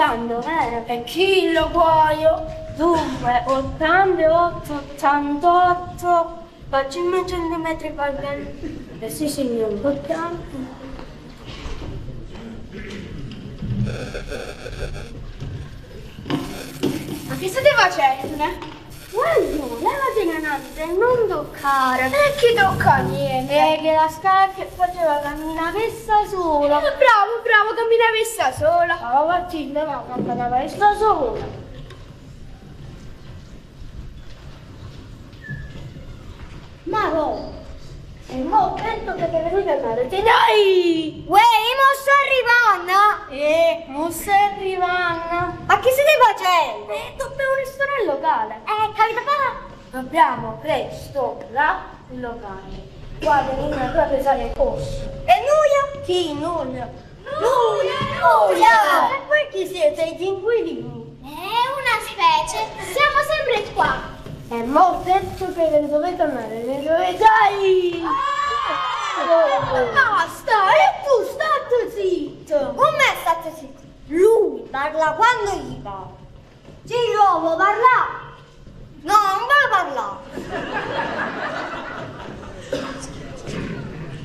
E chi lo vuoi? Dunque, 88, 88, facciamo centimetri quadrati. Sì, signore, 80. Ma che state facendo? Guarda, levati le nante, non toccare. E chi tocca niente? Che la scala che faceva camminavessa sola. Bravo, camminavessa sola. La mattina va camminavessa sola. Ma no, e mo' penso che deve ritornare. Dai! Uè, mo sto arrivando. Mo stai arrivando. Ma che state facendo? Dobbiamo restare il locale. Capita qua? Abbiamo presto là il locale. Guarda, non è proprio sale il posto. E nulla? Chi? Nulla. Nulla! E voi chi siete? I pinguini? È una specie. Siamo sempre qua. E mo' detto che ne dovete andare, ne dovete... Dai! Basta, e tu state zitto. Come state zitto? Lui parla quando gli parla. Ci provo, parla!